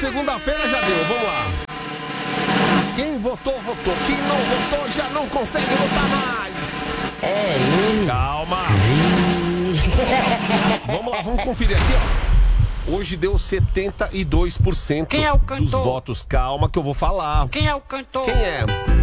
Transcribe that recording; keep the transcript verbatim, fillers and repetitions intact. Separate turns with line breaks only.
segunda-feira já deu, vamos lá. Quem votou, votou. Quem não votou já não consegue votar mais.
É, hum.
Calma. Vamos lá, vamos conferir aqui, ó. Hoje deu setenta e dois por cento
Quem é o cantor?
dos votos. Calma que eu vou falar.
Quem é o cantor?
Quem é?